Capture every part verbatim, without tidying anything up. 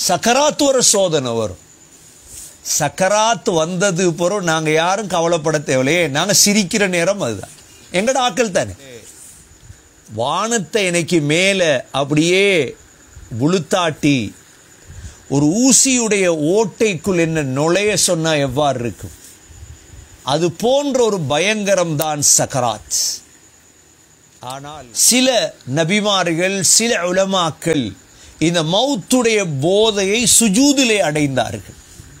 சக்கராத்து ஒரு சோதனை வரும். சக்கராத்து வந்தது பிறகு நாங்கள் யாரும் கவலைப்பட தேவையில்லையே, நாங்கள் சிரிக்கிற நேரம் அதுதான். எங்கட ஆக்கள் தானே. வானத்தை எனக்கு மேலே அப்படியே புளுத்தாட்டி ஒரு ஊசியுடைய ஓட்டைக்குள் என்ன நுழைய சொன்னால் எவ்வாறு இருக்கும், அது போன்ற ஒரு பயங்கரம் தான் சக்கராத். ஆனால் சில நபிமார்கள், சில உலமாக்கள் இந்த மௌத்துடைய போதையை சுஜூதிலே அடைந்தார்கள்.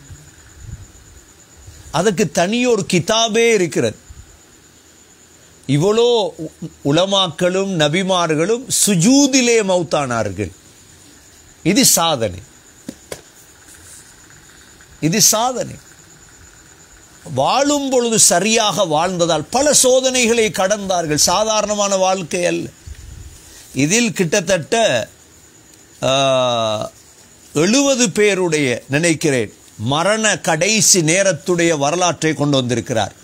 அதுக்கு தனியொரு கிதாபே இருக்கிறது. இவ்வளோ உலமாக்களும் நபிமார்களும் சுஜூதிலே மௌத்தானார்கள். இது சாதனை, இது சாதனை. வாழும் பொழுது சரியாக வாழ்ந்ததால் பல சோதனைகளை கடந்தார்கள். சாதாரணமான வாழ்க்கை அல்ல. இதில் கிட்டத்தட்ட எழுபது பேருடைய நினைக்கிறேன் மரண கடைசி நேரத்துடைய வரலாற்றை கொண்டு வந்திருக்கிறார்.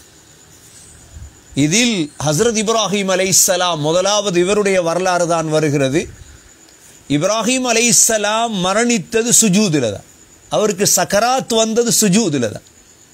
இதில் ஹஸ்ரத் இப்ராஹிம் அலைஹிஸ்ஸலாம் முதலாவது இவருடைய வரலாறு தான் வருகிறது. இப்ராஹிம் அலைஹிஸ்ஸலாம் மரணித்தது சுஜூதில் தான். அவருக்கு சக்கராத் வந்தது சுஜூதில் தான்.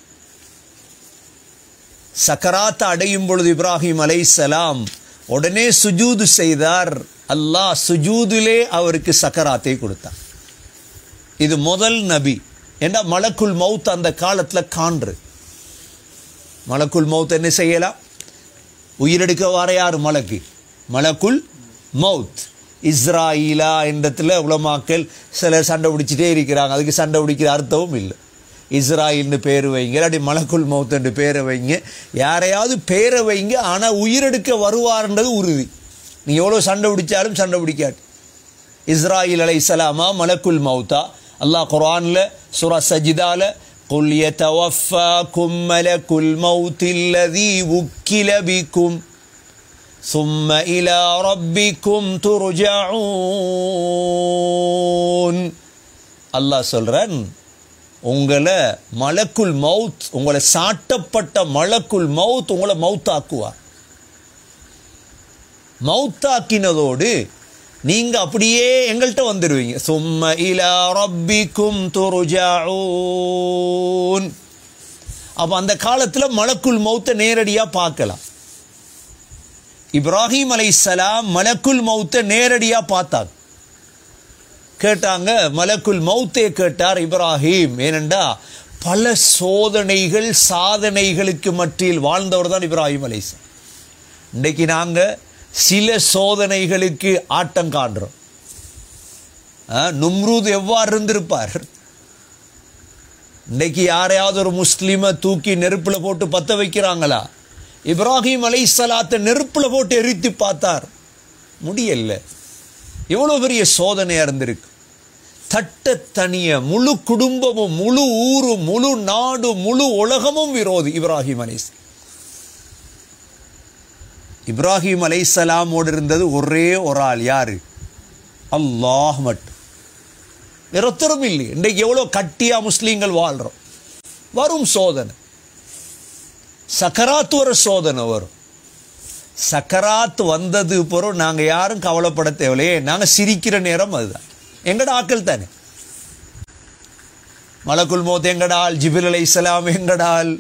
சக்கராத் அடையும் பொழுது இப்ராஹிம் அலைஹிஸ்ஸலாம் உடனே சுஜூது செய்தார். அல்லாஹ் சுஜூதிலே அவருக்கு சக்கராத்தை கொடுத்தார். இது முதல் நபி. ஏன்னா மலக்குல் மவுத் அந்த காலத்தில் காண்று. மலக்குல் மவுத் என்ன செய்யலாம்? உயிரெடுக்க வர யார்? மலக்கு, மலக்குல் மவுத். இஸ்ராயிலா என்றத்தில் உலமாக்கள் சில சண்டை பிடிச்சிட்டே இருக்கிறாங்க. அதுக்கு சண்டை பிடிக்கிற அர்த்தமும் இல்லை. இஸ்ராயில்னு பேர் வைங்க, இல்லாட்டி மலக்குல் மவுத் என்று பேரை வைங்க, யாரையாவது பேரை வைங்க. ஆனால் உயிரெடுக்க வருவார்ன்றது உறுதி. நீங்கள் எவ்வளோ சண்டை பிடிச்சாலும் சண்டை பிடிக்காது. இஸ்ராயில் அலைஹிஸ்ஸலாமா மலக்குல் மவுத்தா? அல்லாஹ் குர்ஆனில் சூரா சஜிதால குல் யதவஃபாக்கும் மலக்குல் மவுத்தில்லதீ உக்கில பிக்கும் சும்ம இலா ரப்பிக்கும் துர்ஜஊன். அல்லாஹ் சொல்றான், உங்களை மலக்குல் மவுத், உங்களை சாட்டப்பட்ட மலக்குல் மவுத் உங்களை மவுத்தாக்குவார். மவுத்தாக்கினதோடு நீங்க அப்படியே எங்கள்கிட்ட வந்துடுவீங்க. சும்ம இலா ரப்பிக்கும் துர்ஜஊன். அப்போ அந்த காலத்தில் மலக்குல் மவுத்தை நேரடியாக பார்க்கலாம். இப்ராஹிம் அலைஹிஸ்ஸலாம் மலக்குல் மவுத்தை நேரடியாக பார்த்தாங்க. கேட்டாங்க, மலக்குல் மவுத்தே கேட்டார் இப்ராஹிம். ஏனென்றா பல சோதனைகள் சாதனைகளுக்கு மத்தியில் வாழ்ந்தவர் தான் இப்ராஹிம் அலைஹிஸ்ஸலாம். இன்றைக்கு நாங்கள் சில சோதனைகளுக்கு ஆட்டம் காண்றோம். நும்ரூத் எவ்வாறு இருந்திருப்பார்? இன்றைக்கு யாரையாவது ஒரு முஸ்லீமை தூக்கி நெருப்பில் போட்டு பற்ற வைக்கிறாங்களா? இப்ராஹிம் அலைஹிஸ்ஸலாத்தை நெருப்பில் போட்டு எரித்து பார்த்தார், முடியல. எவ்வளோ பெரிய சோதனையாக இருந்திருக்கு. தட்ட தனிய முழு குடும்பமும், முழு ஊரும், முழு நாடும், முழு உலகமும் விரோதி இப்ராஹிம் அலைஹிஸ்ஸலாம். இப்ராஹிம் அலைஹிஸ்ஸலாமோடு இருந்தது ஒரே ஒரு ஆள். யாரு? அல்லாஹ் மட்டும். வேறொத்தரும் இல்லை. இன்றைக்கு எவ்வளோ கட்டியா முஸ்லீம்கள் வாழ்கிறோம். வரும் சோதனை, சக்கராத்து ஒரு சோதனை வரும். சக்கராத் வந்தது பிறகு நாங்கள் யாரும் கவலைப்பட தேவையில்லையே, நாங்கள் சிரிக்கிற நேரம் அதுதான். எங்கட ஆக்கள் தானே. மலக்குல் மௌத் எங்கடால், ஜிப்ரீல் அலைஹிஸ்ஸலாம் எங்கடால்.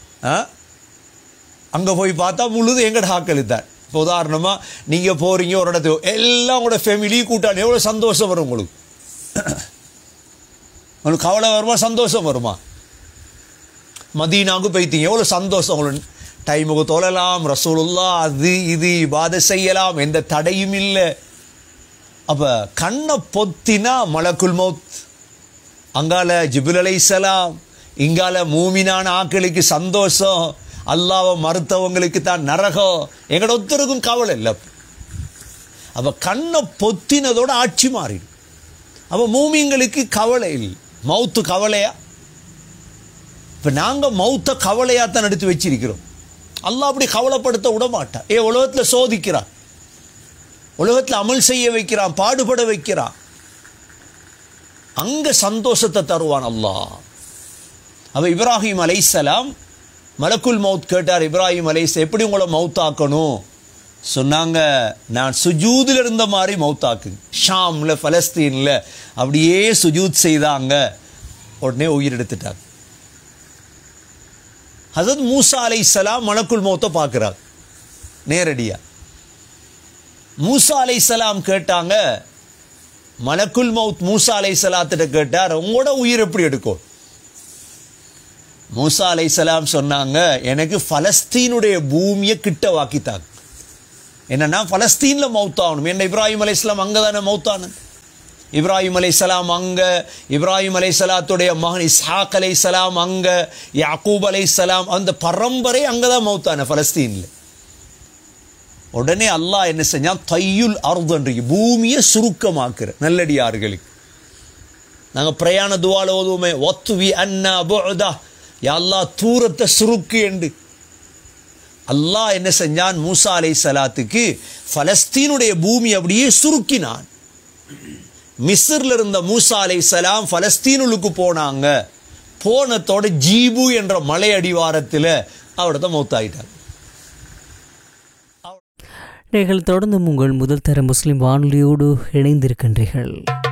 அங்கே போய் பார்த்தா முழுது எங்கட ஆக்கள் தான். இப்போ உதாரணமாக நீங்கள் போகிறீங்க ஒரு இடத்துக்கு, எல்லாம் உங்களோட ஃபேமிலி கூட்டாளி, எவ்வளோ சந்தோஷம் வரும் உங்களுக்கு. உங்களுக்கு கவலை வருமா, சந்தோஷம் வருமா? மதீனாவுக்கு போய்த்தீங்க, எவ்வளோ சந்தோஷம் உங்களுக்கு. டைமுக்கு தொழலாம், ரசூலுல்லா அது இது இபாதத் செய்யலாம், எந்த தடையும் இல்லை. அப்போ கண்ணை பொத்தினா மலக்குல் மௌத், அங்கால ஜிப்ரீல் அலைஹிஸ்ஸலாம், இங்கால மூமினான ஆக்களுக்கு சந்தோஷம், அல்லாஹ்வை மறுத்தவங்களுக்கு தான் நரகம். எங்களோட ஒருத்தருக்கும் கவலை இல்லை. அப்போ கண்ணை பொத்தினதோட ஆட்சி மாறிடும். அப்போ மூமிங்களுக்கு கவலை இல்லை. மௌத்து கவலையா? இப்போ நாங்கள் மௌத்த கவலையாத்தான் எடுத்து வச்சிருக்கிறோம். அல்லாஹ் அப்படி கவலைப்படுத்த விட மாட்டான். ஏ உலகத்தில் சோதிக்கிறான், உலகத்தில் அமல் செய்ய வைக்கிறான், பாடுபட வைக்கிறான். அங்கே சந்தோஷத்தை தருவான் அல்லாஹ். அப்போ இப்ராஹிம் அலைஹிஸ்ஸலாம் மலக்குல் மவுத் கேட்டார். இப்ராஹிம் அலைஹிஸ்ஸலாம், எப்படி உங்களை மவுத்தாக்கணும்? சொன்னாங்க, நான் சுஜூதில் இருந்த மாதிரி மௌத்தாக்குங்க. ஷாமில் பலஸ்தீனில் அப்படியே சுஜூத் செய்தாங்க. உடனே உயிர் எடுத்துட்டாங்க. ஹஸரத் மூசா அலைஹிஸ்ஸலாம் மலக்குல் மௌத்தை பார்க்குறாங்க நேரடியாக. மூசா அலைஹிஸ்ஸலாம் கேட்டாங்க, மலக்குல் மௌத் மூசா அலைஹிஸ்ஸலாத்திட்ட கேட்டார், உங்களோட உயிர் எப்படி எடுக்கும்? மூசா அலைஹிஸ்ஸலாம் சொன்னாங்க, எனக்கு பலஸ்தீனுடைய பூமியை கிட்ட வாக்கித்தாங்க. என்னன்னா பலஸ்தீனில் மௌத்தாகணும். என்ன இப்ராஹிம் அலைஹிஸ்ஸலாம் அங்கே தானே மௌத்தானது. இப்ராஹிம் அலைஹிஸ்ஸலாம் அங்கே, இப்ராஹிம் அலைஹிஸ்ஸலாத்துடைய மகன் இஸ்ஹாக் அலைஹிஸ்ஸலாம் அங்கே, யாக்கூப் அலைஹிஸ்ஸலாம் அந்த பரம்பரை அங்கே தான் மௌத்தான பலஸ்தீனில். உடனே அல்லாஹ் என்ன செஞ்சான், தையுல் அர்தன்று பூமியை சுருக்கமாக்குற நல்லடியார்களுக்கு. நாங்கள் பிரயாண துவால ஓதுவோமே, ஒத்துவி அன்னா புஅதா, யா அல்லாஹ் தூரத்தை சுருக்கு என்று. அல்லாஹ் என்ன செஞ்சான், மூசா அலைஹிஸ்ஸலாத்துக்கு பலஸ்தீனுடைய பூமி அப்படியே சுருக்கினான். மிஸ்ரில் இருந்த மூசா அலைஹிஸ்ஸலாம் பலஸ்தீனுக்கு போனாங்க. போனத்தோட ஜீபு என்ற மலை அடிவாரத்தில் அவர்த மௌத்தாயிட்டாங்க. நீங்கள் தொடர்ந்து உங்கள் முதல் தர முஸ்லிம் வானொலியோடு இணைந்திருக்கின்றீர்கள்.